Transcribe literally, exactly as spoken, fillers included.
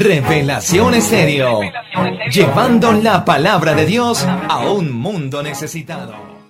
Revelación Estéreo, llevando la palabra de Dios a un mundo necesitado.